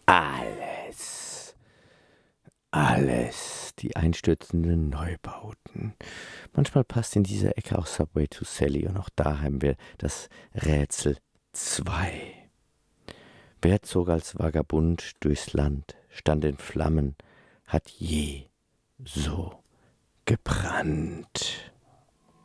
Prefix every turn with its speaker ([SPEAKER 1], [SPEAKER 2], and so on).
[SPEAKER 1] Alles, alles, die einstürzenden Neubauten. Manchmal passt in dieser Ecke auch Subway to Sally und auch da haben wir das Rätsel 2. Wer zog als Vagabund durchs Land, stand in Flammen, hat je so gebrannt?